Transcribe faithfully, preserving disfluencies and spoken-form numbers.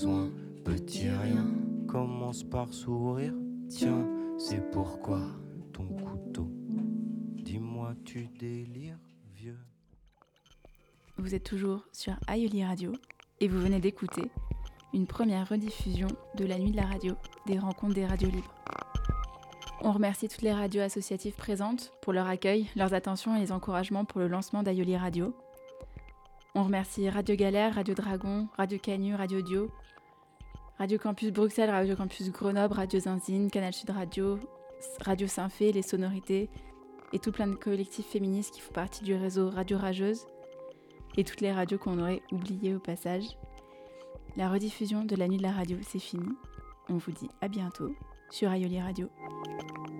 Soin, petit rien, commence par sourire. Tiens, c'est pourquoi ton couteau. Dis-moi, tu délires, vieux. Vous êtes toujours sur Aïoli Radio et vous venez d'écouter une première rediffusion de la nuit de la radio, des rencontres des radios libres. On remercie toutes les radios associatives présentes pour leur accueil, leurs attentions et les encouragements pour le lancement d'Aïoli Radio. On remercie Radio Galère, Radio Dragon, Radio Canu, Radio Dio, Radio Campus Bruxelles, Radio Campus Grenoble, Radio Zinzine, Canal Sud Radio, Radio Saint-Fé, Les Sonorités et tout plein de collectifs féministes qui font partie du réseau Radio Rageuse et toutes les radios qu'on aurait oubliées au passage. La rediffusion de la nuit de la radio, c'est fini. On vous dit à bientôt sur Aïoli Radio.